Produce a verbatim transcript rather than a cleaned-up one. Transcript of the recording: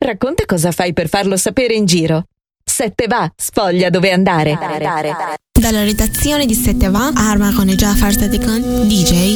Racconta cosa fai per farlo sapere in giro. Sette va, sfoglia dove andare. Dalla redazione di Sette va, Arma con Jafar Sadikan, D J